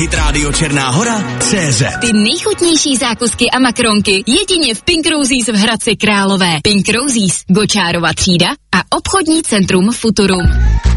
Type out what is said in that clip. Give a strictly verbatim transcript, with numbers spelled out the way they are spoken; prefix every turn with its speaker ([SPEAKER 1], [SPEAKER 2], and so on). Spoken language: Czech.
[SPEAKER 1] Hit Radio Černá Hora C Z.
[SPEAKER 2] Ty nejchutnější zákusky a makronky jedině v Pink Roses v Hradci Králové. Pink Roses, Gočárova třída a obchodní centrum Futurum.